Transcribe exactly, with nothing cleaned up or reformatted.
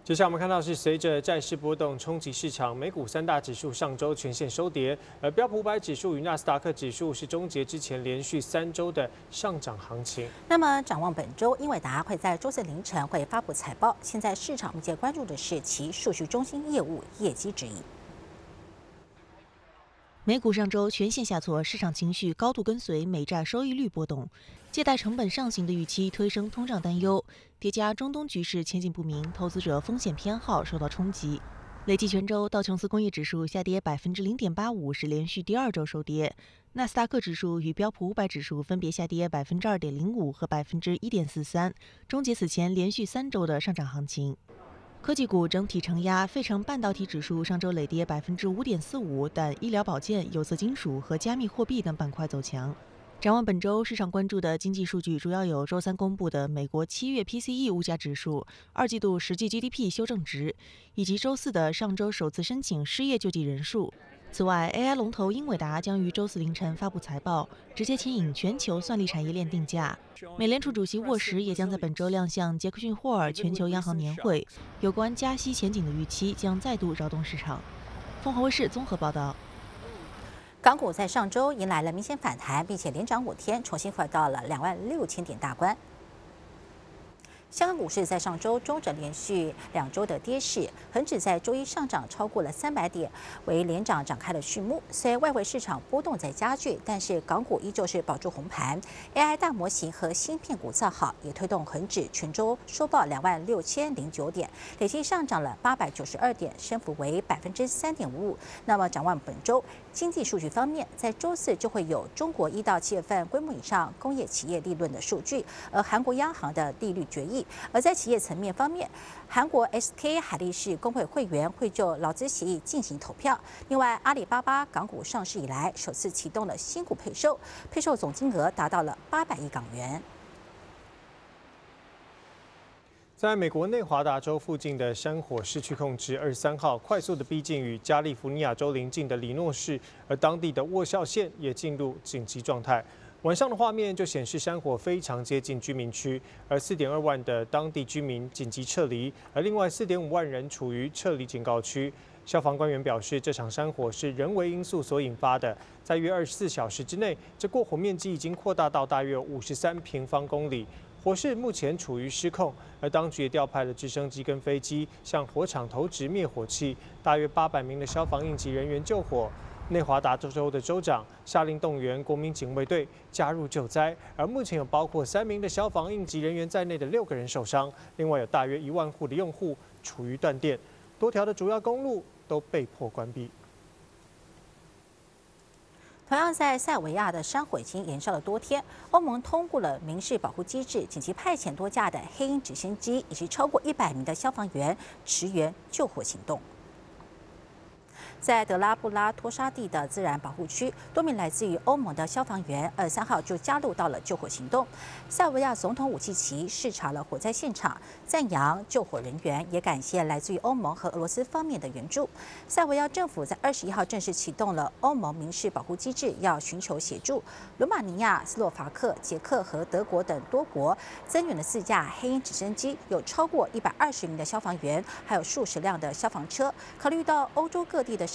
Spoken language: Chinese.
接下来我们看到是随着债市波动冲击市场，美股三大指数上周全线收跌，而标普五百指数与纳斯达克指数是终结之前连续三周的上涨行情。 那么展望本周，英伟达会在周四凌晨会发布财报，现在市场密切关注的是其数据中心业务业绩指引。 美股上周全线下挫，市场情绪高度跟随美债收益率波动，借贷成本上行的预期推升通胀担忧，叠加中东局势前景不明，投资者风险偏好受到冲击。累计全周，道琼斯工业指数下跌百分之零点八五，是连续第二周收跌；纳斯达克指数与标普五百指数分别下跌百分之二点零五和百分之一点四三，终结此前连续三周的上涨行情。科技股整体承压，费城半导体指数上周累跌百分之五点四五，但医疗保健、有色金属和加密货币等板块走强。展望本周，市场关注的经济数据主要有周三公布的美国七月 P C E 物价指数、二季度实际 G D P 修正值，以及周四的上周首次申请失业救济人数。此外 ，A I 龙头英伟达将于周四凌晨发布财报，直接牵引全球算力产业链定价。美联储主席沃什也将在本周亮相杰克逊霍尔全球央行年会，有关加息前景的预期将再度扰动市场。凤凰卫视综合报道。 港股在上周迎来了明显反弹，并且连涨五天，重新回到了两万六千点大关。香港股市在上周中整连续两周的跌势，恒指在周一上涨超过了三百点，为连涨展开了序幕。虽然外汇市场波动在加剧，但是港股依旧是保住红盘。A I 大模型和芯片股造好，也推动恒指全周收报两万六千零九点，累计上涨了八百九十二点，升幅为百分之三点五五。那么展望本周经济数据方面，在周四就会有中国一到七月份规模以上工业企业利润的数据，而韩国央行的利率决议。而在企业层面方面，韩国 S K 海力士工会会员会就劳资协议进行投票。另外，阿里巴巴港股上市以来首次启动了新股配售，配售总金额达到了八百亿港元。 在美国内华达州附近的山火失去控制，二十三号快速的逼近与加利福尼亚州邻近的里诺市，而当地的沃孝县也进入紧急状态。晚上的画面就显示山火非常接近居民区，而四点二万的当地居民紧急撤离，而另外四点五万人处于撤离警告区。消防官员表示，这场山火是人为因素所引发的，在约二十四小时之内，这过火面积已经扩大到大约五十三平方公里。火势目前处于失控，而当局也调派了直升机跟飞机向火场投掷灭火器，大约八百名的消防应急人员救火。内华达州的州长下令动员国民警卫队加入救灾，而目前有包括三名的消防应急人员在内的六个人受伤，另外有大约一万户的用户处于断电，多条的主要公路都被迫关闭。 同样在塞尔维亚的山火已经延烧了多天，欧盟通过了民事保护机制，紧急派遣多架的黑鹰直升机以及超过一百名的消防员驰援救火行动。在德拉布拉托沙地的自然保护区，多名来自于欧盟的消防员二十三号就加入到了救火行动。塞尔维亚总统武契奇视察了火灾现场，赞扬救火人员，也感谢来自于欧盟和俄罗斯方面的援助。塞尔维亚政府在二十一号正式启动了欧盟民事保护机制，要寻求协助。罗马尼亚、斯洛伐克、捷克和德国等多国增援了四架黑鹰直升机，有超过一百二十名的消防员，还有数十辆的消防车。考虑到欧洲各地的